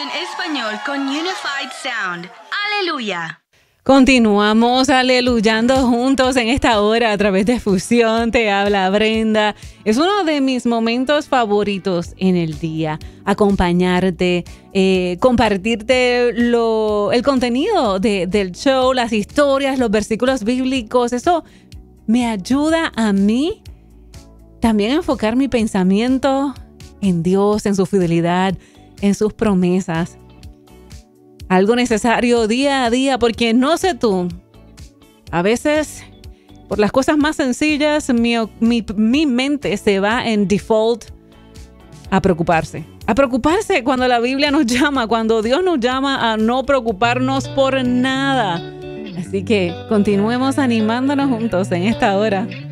en español con Unified Sound. ¡Aleluya! Continuamos aleluyando juntos en esta hora a través de Fusión. Te habla Brenda. Es uno de mis momentos favoritos en el día. Acompañarte, compartirte el contenido del show, las historias, los versículos bíblicos. Eso me ayuda a mí también a enfocar mi pensamiento en Dios, en su fidelidad, en sus promesas. Algo necesario día a día, porque no sé tú, a veces por las cosas más sencillas mi mente se va en default a preocuparse. A preocuparse cuando la Biblia nos llama, cuando Dios nos llama a no preocuparnos por nada. Así que continuemos animándonos juntos en esta hora.